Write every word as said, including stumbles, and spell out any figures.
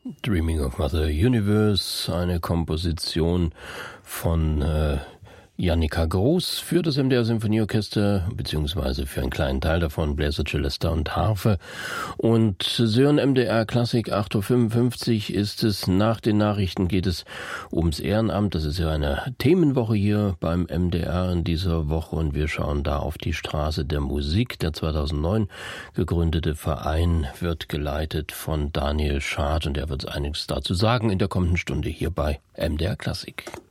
Dreaming of Mother Universe, eine Komposition von äh, Jannika Groß für das M D R Symphonieorchester, beziehungsweise für einen kleinen Teil davon, Bläser, Celesta und Harfe. Und Sie hören M D R Klassik, acht Uhr fünfundfünfzig ist es. Nach den Nachrichten geht es ums Ehrenamt. Das ist ja eine Themenwoche hier beim M D R in dieser Woche und wir schauen da auf die Straße der Musik. Der zweitausendneun gegründete Verein wird geleitet von Daniel Schad und er wird einiges dazu sagen in der kommenden Stunde hier bei M D R Klassik.